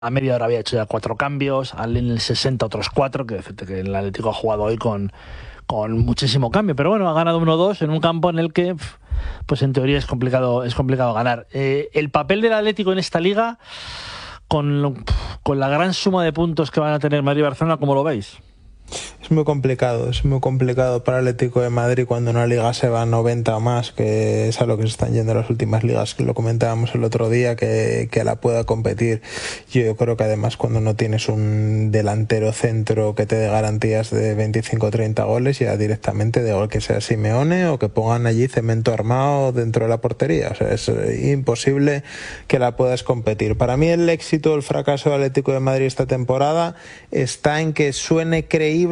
a media hora había hecho ya 4 cambios, en el 60 otros 4, que el Atlético ha jugado hoy con muchísimo cambio, pero bueno, ha ganado 1-2 en un campo en el que, pues en teoría es complicado ganar. El papel del Atlético en esta liga, con la gran suma de puntos que van a tener Madrid y Barcelona, ¿cómo lo veis? Es muy complicado para el Atlético de Madrid cuando una liga se va a 90 o más, que es a lo que se están yendo las últimas ligas, que lo comentábamos el otro día, que la pueda competir. Yo creo que además cuando no tienes un delantero centro que te dé garantías de 25 o 30 goles, ya directamente de gol que sea Simeone o que pongan allí cemento armado dentro de la portería. O sea, es imposible que la puedas competir. Para mí el éxito o el fracaso del Atlético de Madrid esta temporada está en que suene creíble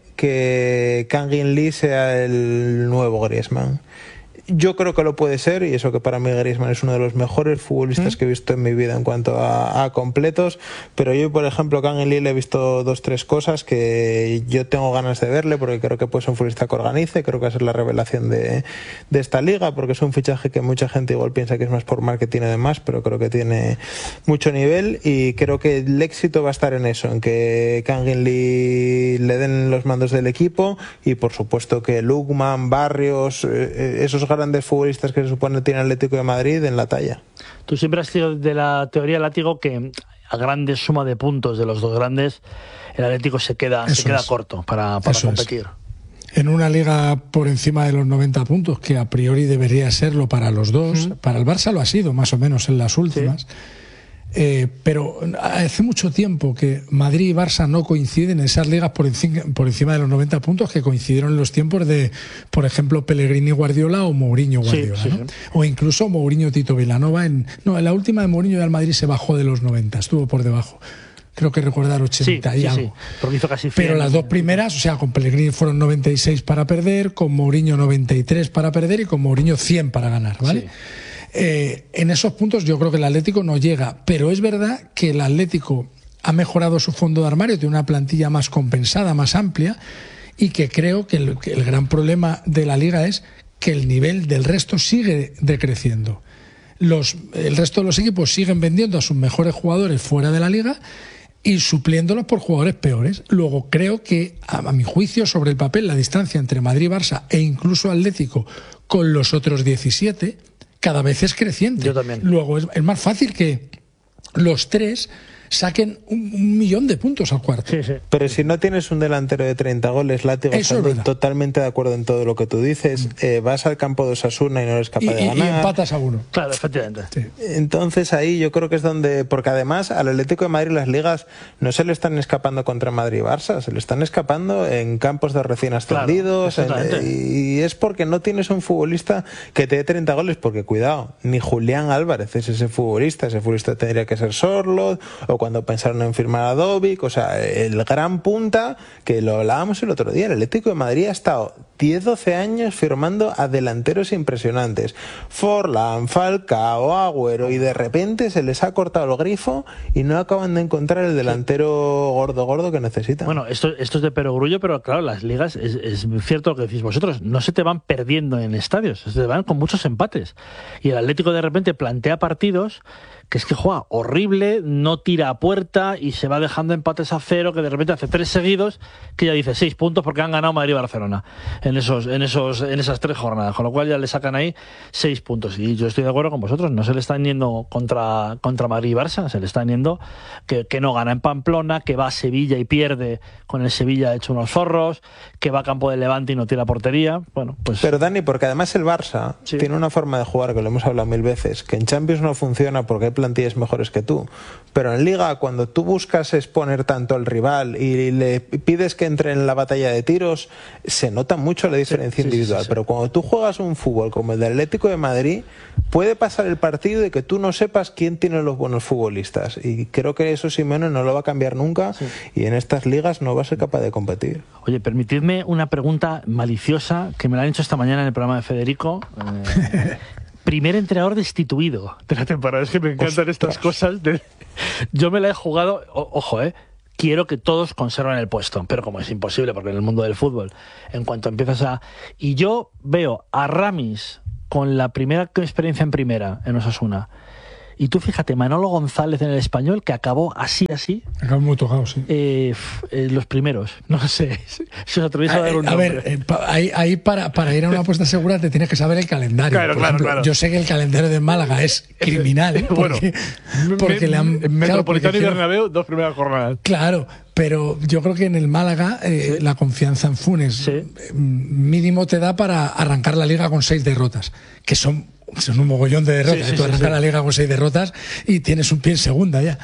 que Kang In Lee sea el nuevo Griezmann. Yo creo que lo puede ser, y eso que para mí Griezmann es uno de los mejores futbolistas que he visto en mi vida en cuanto a completos, pero yo, por ejemplo, Kang In Lee le he visto 2-3 cosas que yo tengo ganas de verle, porque creo que puede ser un futbolista que organice, creo que va a ser la revelación de esta liga, porque es un fichaje que mucha gente igual piensa que es más por marketing y demás, pero creo que tiene mucho nivel, y creo que el éxito va a estar en eso, en que Kang In Lee le den los mandos del equipo, y por supuesto que Lookman, Barrios, esos grandes futbolistas que se supone tiene el Atlético de Madrid en la talla. Tú siempre has sido de la teoría, Látigo, que a grande suma de puntos de los dos grandes, el Atlético se queda corto para competir. En una liga por encima de los 90 puntos, que a priori debería serlo para los dos, para el Barça lo ha sido más o menos en las últimas, sí. Pero hace mucho tiempo que Madrid y Barça no coinciden en esas ligas por encima de los 90 puntos, que coincidieron en los tiempos de, por ejemplo, Pellegrini Guardiola o Mourinho Guardiola, sí, ¿no? Sí. O incluso Mourinho Tito Vilanova. En la última de Mourinho del Madrid se bajó de los 90, estuvo por debajo. Creo que recordar 80 y algo. Sí, porque hizo casi 100. Pero las dos primeras, o sea, con Pellegrini fueron 96 para perder, con Mourinho 93 para perder y con Mourinho 100 para ganar, ¿vale? Sí. En esos puntos yo creo que el Atlético no llega, pero es verdad que el Atlético ha mejorado su fondo de armario, tiene una plantilla más compensada, más amplia, y que creo que el gran problema de la Liga es que el nivel del resto sigue decreciendo. El resto de los equipos siguen vendiendo a sus mejores jugadores fuera de la Liga y supliéndolos por jugadores peores. Luego creo que, a mi juicio, sobre el papel, la distancia entre Madrid y Barça e incluso Atlético con los otros 17 cada vez es creciente. Yo también. Luego es más fácil que los tres saquen un millón de puntos al cuarto. Sí, sí. Pero si no tienes un delantero de 30 goles, Látigo, estoy totalmente de acuerdo en todo lo que tú dices. Vas al campo de Osasuna y no eres capaz de ganar. Y empatas a uno. Claro, efectivamente. Sí. Entonces ahí yo creo que es donde... Porque además al Atlético de Madrid las ligas no se le están escapando contra Madrid y Barça, se le están escapando en campos de recién ascendidos. Claro, y es porque no tienes un futbolista que te dé 30 goles, porque cuidado, ni Julián Álvarez es ese futbolista tendría que ser Sorloth, o cuando pensaron en firmar a Dovic, o sea, el gran punta, que lo hablábamos el otro día, el Atlético de Madrid ha estado 10-12 años firmando a delanteros impresionantes, Forlán, Falcao, Agüero, y de repente se les ha cortado el grifo y no acaban de encontrar el delantero gordo que necesitan. Bueno, esto es de perogrullo, pero claro, las ligas, es cierto lo que decís vosotros, no se te van perdiendo en estadios, se te van con muchos empates, y el Atlético de repente plantea partidos que es que juega horrible, no tira a puerta y se va dejando empates a 0, que de repente hace 3 seguidos, que ya dice 6 puntos porque han ganado Madrid y Barcelona en esas 3 jornadas, con lo cual ya le sacan ahí 6 puntos. Y yo estoy de acuerdo con vosotros, no se le están yendo contra Madrid y Barça, se le están yendo que no gana en Pamplona, que va a Sevilla y pierde con el Sevilla hecho unos zorros, que va a campo de Levante y no tira portería. Bueno, pues... Pero Dani, porque además el Barça tiene una forma de jugar, que lo hemos hablado 1000 veces, que en Champions no funciona porque hay plantillas mejores que tú, pero en Liga, cuando tú buscas exponer tanto al rival y le pides que entre en la batalla de tiros, se nota mucho la diferencia individual. Pero cuando tú juegas un fútbol como el del Atlético de Madrid, puede pasar el partido y que tú no sepas quién tiene los buenos futbolistas, y creo que eso Simeone no lo va a cambiar nunca, y en estas ligas no va a ser capaz de competir. Oye, permitidme una pregunta maliciosa que me la han hecho esta mañana en el programa de Federico. Primer entrenador destituido de la temporada. Es que me encantan estas cosas. Yo me la he jugado, ojo, quiero que todos conserven el puesto, pero como es imposible, porque en el mundo del fútbol, en cuanto empiezas a... Y yo veo a Ramis con la primera experiencia en primera, en Osasuna, Y tú fíjate, Manolo González en el Español, que acabó así. Acabó muy tocado, sí. Los primeros, no sé si os atrevéis a dar un nombre. A ver, ahí para ir a una apuesta segura te tienes que saber el calendario. Claro. Yo sé que el calendario de Málaga es criminal. Porque le han... Metropolitano y Bernabéu, 2 primeras jornadas. Claro, pero yo creo que en el Málaga la confianza en Funes mínimo te da para arrancar la Liga con 6 derrotas, que son un mogollón de derrotas. Tú arrancas la Liga con 6 derrotas y tienes un pie en segunda ya.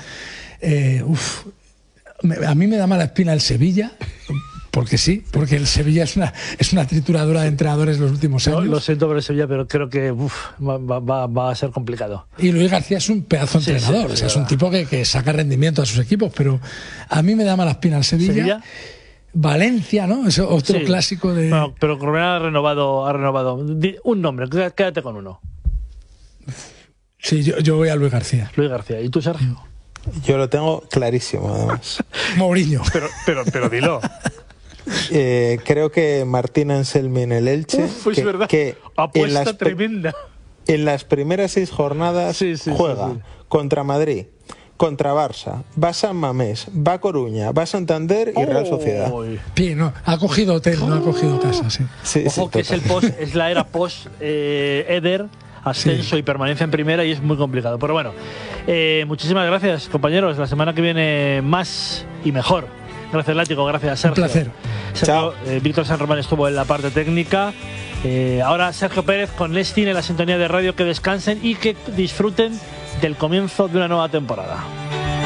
A mí me da mala espina el Sevilla, porque el Sevilla es una trituradora de entrenadores los últimos años. Lo siento por el Sevilla, pero creo que va a ser complicado. Y Luis García es un pedazo de entrenador, es un tipo que saca rendimiento a sus equipos, pero a mí me da mala espina el Sevilla. Valencia, ¿no? Es otro clásico de... No, pero Correa ha renovado. Un nombre, quédate con uno. Sí, yo voy a Luis García. Luis García. ¿Y tú, Sergio? Yo lo tengo clarísimo, además. Mourinho. Pero dilo. Creo que Martín Anselmi en el Elche. Es verdad. Que apuesta tremenda. En las primeras 6 jornadas juega contra Madrid, contra Barça, va a San Mamés, va a Coruña, va a Santander y Real Sociedad. Sí, no, ha cogido hotel, no ha cogido casa, sí. Ojo, que es la era post Eder, ascenso y permanencia en primera, y es muy complicado. Pero bueno, muchísimas gracias, compañeros. La semana que viene más y mejor. Gracias, Látigo. Gracias, Sergio. Un placer. Sergio, Víctor San Román estuvo en la parte técnica. Ahora Sergio Pérez con Lestin en la sintonía de radio. Que descansen y que disfruten del comienzo de una nueva temporada.